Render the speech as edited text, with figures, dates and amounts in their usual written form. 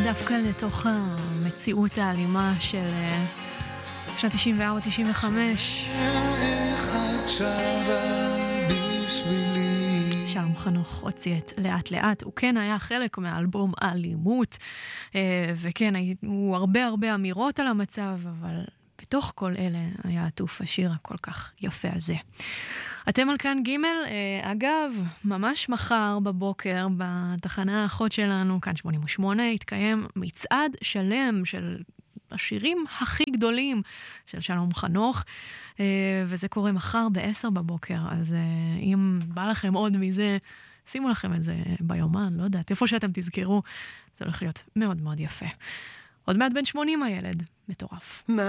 דווקא לתוך המציאות האלימה של שנת 94-95. שלום חנוך הוציא את לאט לאט, הוא כן היה חלק מהאלבום אלימות, וכן, הוא הרבה אמירות על המצב, אבל בתוך כל אלה היה עטוף השיר הכל כך יפה הזה. אתם על כאן ג', אגב, ממש מחר בבוקר בתחנה האחות שלנו, כאן 88, יתקיים מצעד שלם של השירים הכי גדולים של שלום חנוך, וזה קורה מחר ב-10 בבוקר, אז אם בא לכם עוד מזה, שימו לכם את זה ביומן, לא יודעת, איפה שאתם תזכרו, זה הולך להיות מאוד מאוד יפה. עוד מעט בן 80 הילד, מטורף.